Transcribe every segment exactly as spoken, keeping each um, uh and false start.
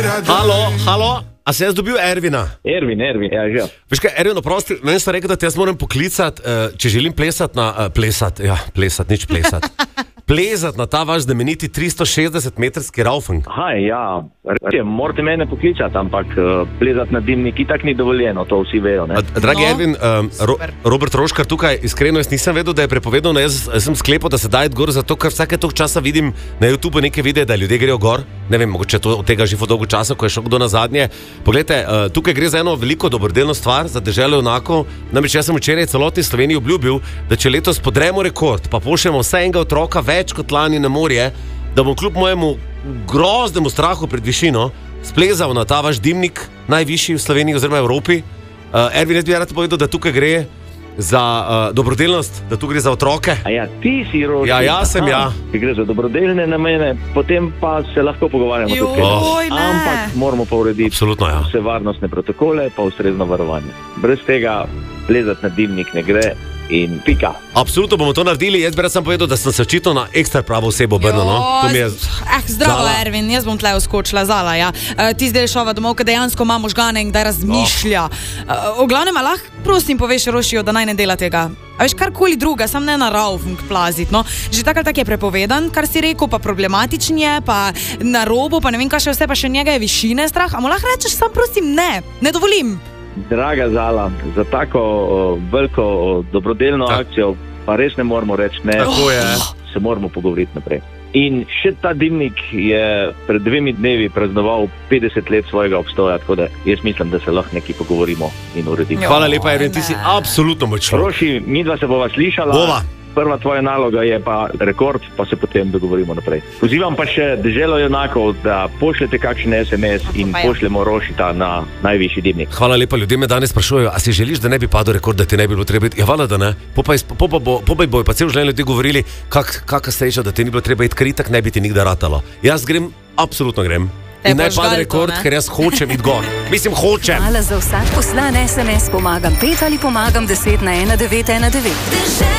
Halo, halo, a se jaz dobil Ervina? Ervin, Ervin, ja, že. Veš kaj, Ervin, oprosti, meni sta rekel, da te jaz moram poklicati, uh, če želim plesati na, uh, plesati, ja, plesati, nič plesati. Plezati na ta vaš znameniti tristo šestdeset metrski raufing. Aha, ja, reče, morate mene poklicati, ampak uh, plezati na dimnik itak ni dovoljeno, to vsi vejo, ne? A, dragi no, Ervin, um, Ro, Robert Roškar tukaj, iskreno, jaz nisem vedel, da je prepovedano, jaz, jaz sem sklepal, da se daje gor, zato ker vsake tog časa vidim na YouTubeu neke videe, da ljudje grejo gor, ne vem, mogoče to od tega že dolgo časa, ko je šel kdo na zadnje. Poglejte, uh, tukaj gre za eno veliko dobrodelno stvar, za deželo junakov, namreč jaz sem včeraj celotni Sloveniji obljubil, da če letos podremo rekord, pa pošljemo vsaj enega otroka več kot lani na morje, da bom kljub mojemu groznemu strahu pred višino splezal na ta vaš dimnik, najvišji v Sloveniji oziroma Evropi. Uh, Ervin, jaz bi rad povedal, da tukaj gre za uh, dobrodelnost, da tu gre za otroke. A ja, ti si Roši. Ja, jaz sem, ja. Ki gre za dobrodelne namene, potem pa se lahko pogovarjamo tukaj. Joj, ne. Ampak moramo pa urediti Absolutno, ja. vse varnostne protokole, pa ustrezno varovanje. Brez tega plezati na dimnik ne gre. In pika. Absolutno bomo to naredili, jaz bi rad sam povedal, da sem se očitno na ekstra pravo osebo obrnil, no? To mi je... Eh, zdravo, Zala. Ervin, jaz bom tle uskočila, Zala, ja. Uh, ti zdaj šova domov, kad dejansko ima možgane in da razmišlja. Uh, v glavnem, a lahko prosim poveš Rošijo, da naj ne dela tega. A veš, karkoli druga, sam ne na raufing plazit, no. Že takrat tak je prepovedan, kar si rekel, pa problematičen je, pa na robu, pa ne vem, kaj še vse, pa še njega je višine strah. A mu lahko rečeš, sam prosim, ne, ne dovolim. Draga Zala, za tako o, veliko o, dobrodelno tak. akcijo pa res ne moramo reči ne, Tako je. Se moramo pogovoriti naprej. In še ta dimnik je pred dvemi dnevi praznoval petdeset let svojega obstoja, tako da jaz mislim, da se lahko nekaj pogovorimo in uredimo. Hvala lepa, Ervin, ti si absolutno moj človek. Roši, midva se bova slišala. Bova. Prva tvoja naloga je pa rekord, pa se potem dogovorimo naprej. Pozivam pa še deželo junakov, da pošljete kakšen es em es in pošljemo Rošita na najvišji dimnik. Hvala lepa, ljudje me danes sprašujejo, a si želiš, da ne bi padel rekord, da ti ne bi bilo treba iti? Ja, hvala, da ne. Popaj po, po, bo, po, bojo pa cel življenje ljudi govorili, kak, kaka sreča, da ti ni bilo treba iti, ker itak ne bi ti nikdar ratalo. Jaz grem, absolutno grem. In naj pade rekord, ker jaz hočem iti gor. Mislim, hočem. Hvala za vsak poslan es em es, pomagam pet ali pomagam deset na ena devet ena devet.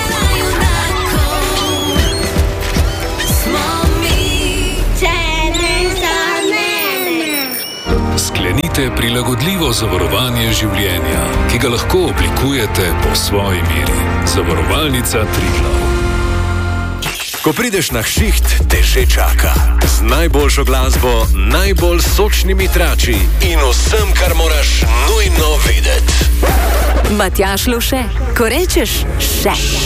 Sklenite prilagodljivo zavarovanje življenja, ki ga lahko oblikujete po svoji meri. Zavarovalnica Triglav. Ko prideš na šiht, te že čaka. Z najboljšo glasbo, najbolj sočnimi trači in vsem, kar moraš nujno vedeti. Matjaž Lovše, ko rečeš še.